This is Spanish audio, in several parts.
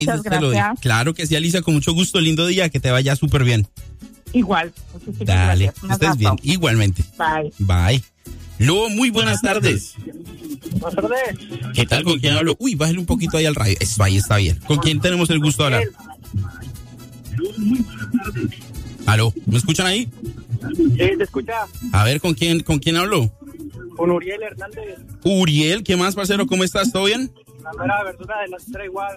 Muchas gracias. Claro que sí, Alicia, con mucho gusto. Lindo día, que te vaya súper bien. Igual. Muchísimas Dale, gracias. que estés bien. Igualmente. Bye. Bye. Lobo, muy buenas tardes. Buenas tardes. ¿Qué tal? ¿Con quién hablo? Uy, bájale un poquito ahí al radio. Eso, ahí está bien. ¿Con quién tenemos el gusto de hablar? ¿Aló? ¿Me escuchan ahí? Sí, te escucha. A ver, ¿con quién hablo? Con Uriel Hernández. Uriel, ¿qué más, parcero? ¿Cómo estás? ¿Todo bien? La mera verdura de la cera igual.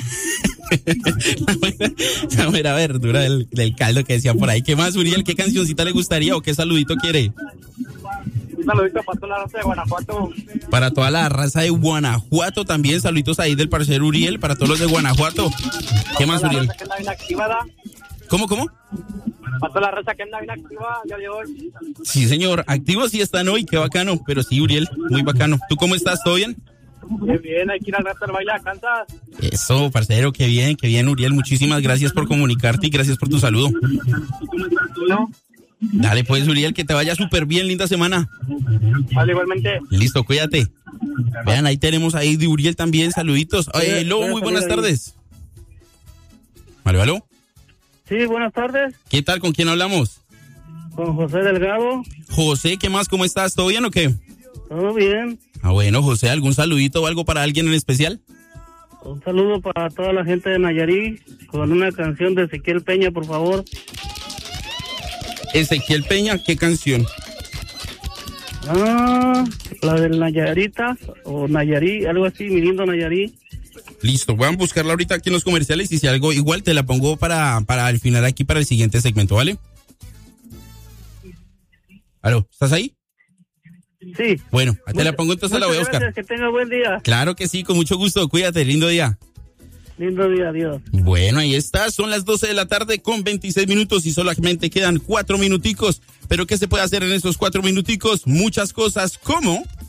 La mera verdura del caldo que decían por ahí. ¿Qué más, Uriel? ¿Qué cancioncita le gustaría o qué saludito quiere? Un saludito para toda la raza de Guanajuato. Para toda la raza de Guanajuato también. Saluditos ahí del parcero Uriel. Para todos los de Guanajuato. ¿Qué más, Uriel? Que anda bien activada. ¿Cómo? Para toda la raza que anda bien activa, ya llegó hoy. Sí, señor. Activos sí están hoy. Qué bacano. Pero sí, Uriel, muy bacano. ¿Tú cómo estás? ¿Todo bien? Bien, bien. Hay que ir al rato al baile a Kansas. Eso, parcero. Qué bien, Uriel. Muchísimas gracias por comunicarte y gracias por tu saludo. ¿No? Dale, pues, Uriel, que te vaya súper bien. Linda semana. Vale, igualmente. Listo, cuídate. Vean, ahí tenemos ahí de Uriel también. Saluditos. Lobo, muy buenas tardes. ¿Aló? Sí, buenas tardes. ¿Qué tal? ¿Con quién hablamos? Con José Delgado. José, ¿qué más? ¿Cómo estás? ¿Todo bien o qué? Todo bien. Bueno, José, ¿algún saludito o algo para alguien en especial? Un saludo para toda la gente de Nayarit con una canción de Ezequiel Peña, por favor. Ezequiel Peña, ¿qué canción? La del Nayarita o Nayarit, algo así, mi lindo Nayarit. Listo, voy a buscarla ahorita aquí en los comerciales y si algo igual te la pongo para el final aquí para el siguiente segmento, ¿vale? ¿Aló? ¿Estás ahí? Sí. Bueno, te la pongo entonces, la voy a buscar. Gracias, que tenga buen día. Claro que sí, con mucho gusto, cuídate, lindo día. Lindo día, adiós. Bueno, ahí está, son las 12 de la tarde con 26 minutos y solamente quedan 4 minuticos. Pero ¿qué se puede hacer en estos 4 minuticos? Muchas cosas, como...